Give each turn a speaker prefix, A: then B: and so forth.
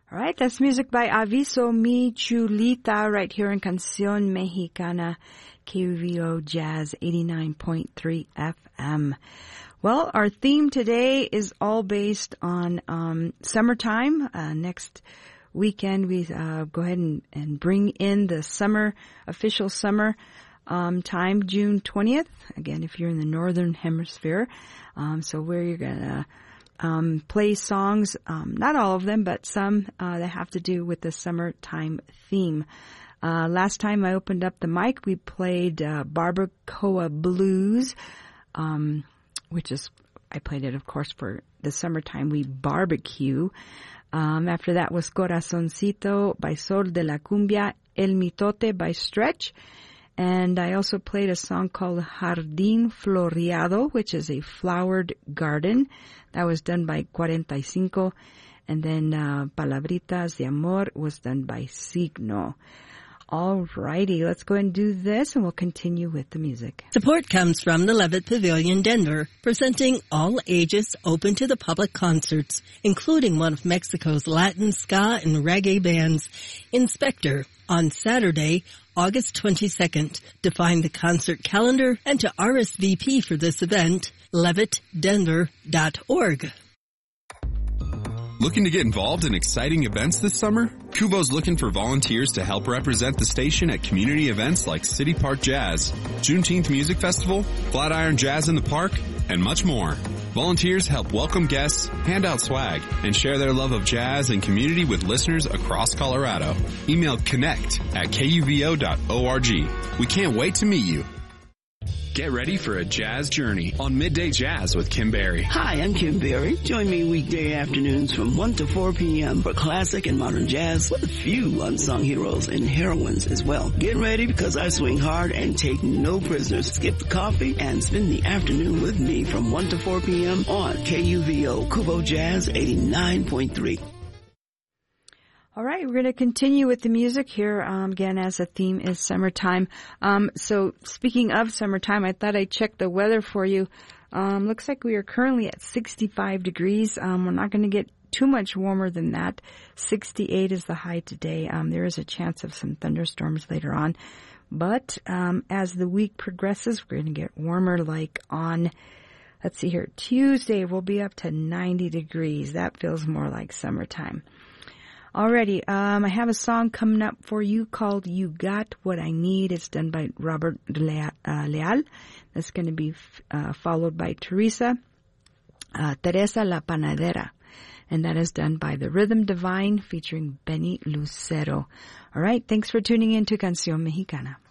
A: All right, that's music by Aviso Mi Chulita right here in Canción Mexicana, KUVO Jazz 89.3 FM. Well, our theme today is all based on summertime. Next weekend, we go ahead and bring in the official summer time, June 20th. Again, if you're in the northern hemisphere. So where you're going to play songs, not all of them, but some that have to do with the summertime theme. Last time I opened up the mic, we played Barbacoa Blues, which is, I played it, of course, for the summertime. We barbecue. After that was Corazoncito by Sol de la Cumbia, El Mitote by Stretch. And I also played a song called Jardín Floreado, which is a flowered garden. That was done by 45. And then Palabritas de Amor was done by Signo. All righty, let's go and do this, and we'll continue with the music.
B: Support comes from the Levitt Pavilion, Denver, presenting all ages open to the public concerts, including one of Mexico's Latin, ska, and reggae bands, Inspector, on Saturday, August 22nd. To find the concert calendar and to RSVP for this event, levittdenver.org.
C: Looking to get involved in exciting events this summer? Kuvo's looking for volunteers to help represent the station at community events like City Park Jazz, Juneteenth Music Festival, Flatiron Jazz in the Park, and much more. Volunteers help welcome guests, hand out swag, and share their love of jazz and community with listeners across Colorado. Email connect@kuvo.org. We can't wait to meet you. Get ready for a jazz journey on Midday Jazz with Kim Berry.
D: Hi, I'm Kim Berry. Join me weekday afternoons from 1 to 4 p.m. for classic and modern jazz with a few unsung heroes and heroines as well. Get ready because I swing hard and take no prisoners. Skip the coffee and spend the afternoon with me from 1 to 4 p.m. on KUVO Kuvo Jazz 89.3.
A: All right, we're going to continue with the music here, again, as the theme is summertime. So speaking of summertime, I thought I'd check the weather for you. Looks like we are currently at 65 degrees. We're not going to get too much warmer than that. 68 is the high today. There is a chance of some thunderstorms later on. But as the week progresses, we're going to get warmer, like on, let's see here, Tuesday we'll be up to 90 degrees. That feels more like summertime. Alrighty, I have a song coming up for you called You Got What I Need. It's done by Robert Leal. That's going to be followed by Teresa La Panadera. And that is done by the Rhythm Divine featuring Benny Lucero. Alright, thanks for tuning in to Canción Mexicana.